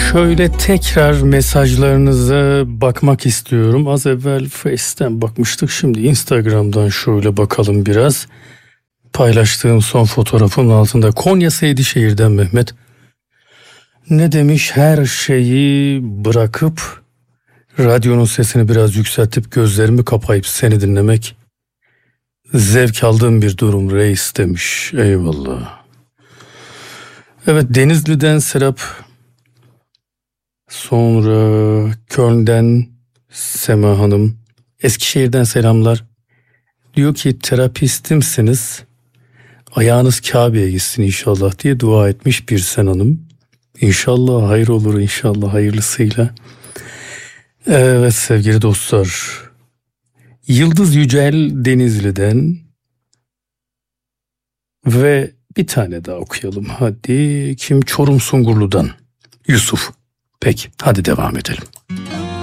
Şöyle tekrar mesajlarınıza bakmak istiyorum. Az evvel Face'ten bakmıştık. Şimdi Instagram'dan şöyle bakalım biraz. Paylaştığım son fotoğrafın altında Konya Seydişehir'den Mehmet. Ne demiş? Her şeyi bırakıp radyonun sesini biraz yükseltip gözlerimi kapayıp seni dinlemek zevk aldığım bir durum reis demiş. Eyvallah. Evet, Denizli'den Serap. Sonra Köln'den Sema Hanım. Eskişehir'den selamlar. Diyor ki terapistimsiniz. Ayağınız Kabe'ye gitsin inşallah diye dua etmiş bir Sen Hanım. İnşallah hayır olur, inşallah hayırlısıyla. Evet sevgili dostlar. Yıldız Yücel Denizli'den ve bir tane daha okuyalım. Hadi kim? Çorum Sungurlu'dan Yusuf. Peki hadi devam edelim.